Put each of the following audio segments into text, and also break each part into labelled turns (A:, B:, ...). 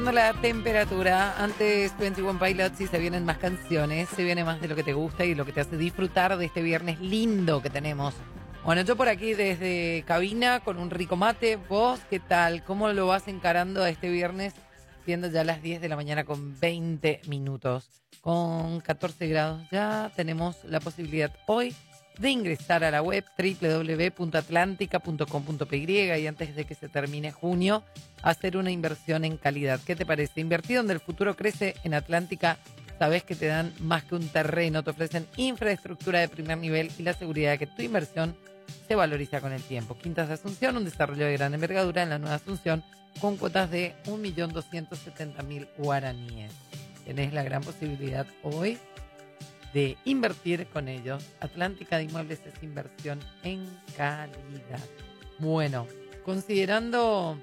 A: La temperatura, antes 21 Pilots y se vienen más canciones, se viene más de lo que te gusta y lo que te hace disfrutar de este viernes lindo que tenemos. Bueno, yo por aquí desde cabina con un rico mate. ¿Vos qué tal? ¿Cómo lo vas encarando a este viernes? Siendo ya las 10 de la mañana con 20 minutos. Con 14 grados ya tenemos la posibilidad hoy de ingresar a la web www.atlantica.com.py y antes de que se termine junio, hacer una inversión en calidad. ¿Qué te parece? Invertir donde el futuro crece en Atlántica. Sabes que te dan más que un terreno, te ofrecen infraestructura de primer nivel y la seguridad de que tu inversión se valoriza con el tiempo. Quintas de Asunción, un desarrollo de gran envergadura en la Nueva Asunción con cuotas de 1.270.000 guaraníes. Tenés la gran posibilidad hoy de invertir con ellos. Atlántica de Inmuebles es inversión en calidad. Bueno, considerando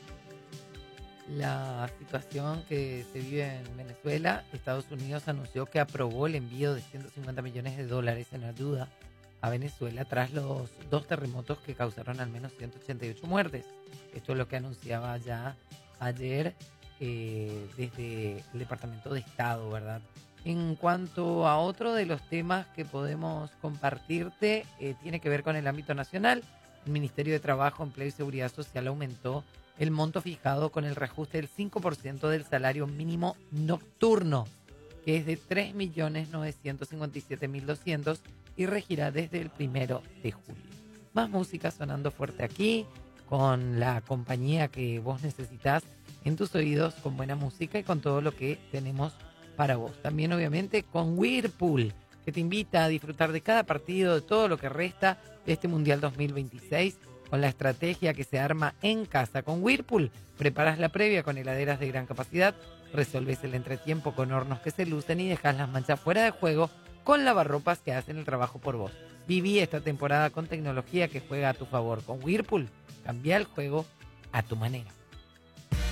A: la situación que se vive en Venezuela, Estados Unidos anunció que aprobó el envío de $150 millones en ayuda a Venezuela tras los 2 terremotos que causaron al menos 188 muertes. Esto es lo que anunciaba ya ayer desde el Departamento de Estado, ¿verdad? En cuanto a otro de los temas que podemos compartirte, tiene que ver con el ámbito nacional. El Ministerio de Trabajo, Empleo y Seguridad Social aumentó el monto fijado con el reajuste del 5% del salario mínimo nocturno, que es de 3.957.200 y regirá desde el 1 de julio. Más música sonando fuerte aquí, con la compañía que vos necesitas en tus oídos, con buena música y con todo lo que tenemos para vos. También obviamente con Whirlpool, que te invita a disfrutar de cada partido, de todo lo que resta de este Mundial 2026, con la estrategia que se arma en casa. Con Whirlpool preparas la previa con heladeras de gran capacidad, resolves el entretiempo con hornos que se lucen y dejas las manchas fuera de juego con lavarropas que hacen el trabajo por vos. Viví esta temporada con tecnología que juega a tu favor. Con Whirlpool, cambia el juego a tu manera.